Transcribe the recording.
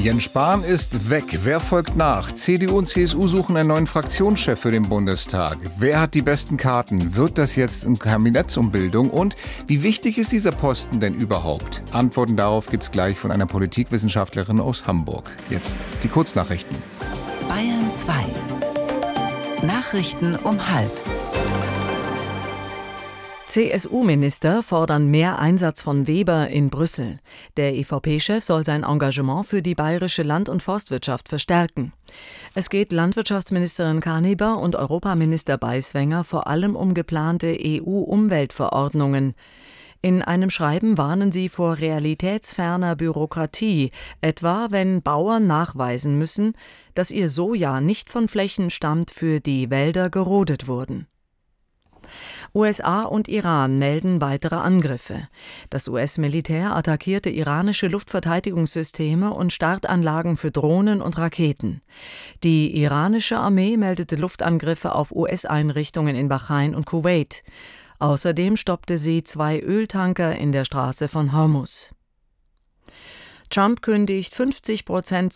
Jens Spahn ist weg. Wer folgt nach? CDU und CSU suchen einen neuen Fraktionschef für den Bundestag. Wer hat die besten Karten? Wird das jetzt eine Kabinettsumbildung? Und wie wichtig ist dieser Posten denn überhaupt? Antworten darauf gibt's gleich von einer Politikwissenschaftlerin aus Hamburg. Jetzt die Kurznachrichten. Bayern 2. Nachrichten um 12:30. CSU-Minister fordern mehr Einsatz von Weber in Brüssel. Der EVP-Chef soll sein Engagement für die bayerische Land- und Forstwirtschaft verstärken. Es geht Landwirtschaftsministerin Karneber und Europaminister Beiswenger vor allem um geplante EU-Umweltverordnungen. In einem Schreiben warnen sie vor realitätsferner Bürokratie, etwa wenn Bauern nachweisen müssen, dass ihr Soja nicht von Flächen stammt, für die Wälder gerodet wurden. USA und Iran melden weitere Angriffe. Das US-Militär attackierte iranische Luftverteidigungssysteme und Startanlagen für Drohnen und Raketen. Die iranische Armee meldete Luftangriffe auf US-Einrichtungen in Bahrain und Kuwait. Außerdem stoppte sie 2 Öltanker in der Straße von Hormuz. Trump kündigt 50%